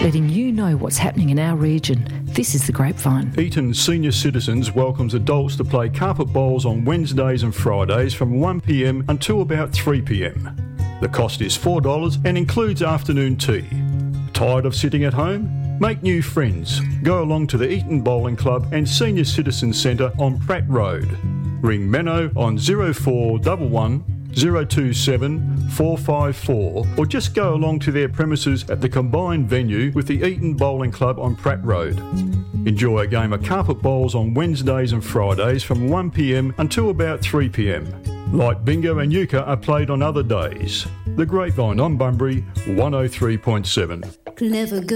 letting you know what's happening in our region. This is The Grapevine. Eaton Senior Citizens welcomes adults to play carpet bowls on Wednesdays and Fridays from 1pm until about 3pm. The cost is $4 and includes afternoon tea. Tired of sitting at home? Make new friends. Go along to the Eaton Bowling Club and Senior Citizens Centre on Pratt Road. Ring Menno on 0411 027 454 or just go along to their premises at the combined venue with the Eaton Bowling Club on Pratt Road. Enjoy a game of carpet bowls on Wednesdays and Fridays from 1pm until about 3pm. Light bingo and euchre are played on other days. The Grapevine on Bunbury 103.7. Never go.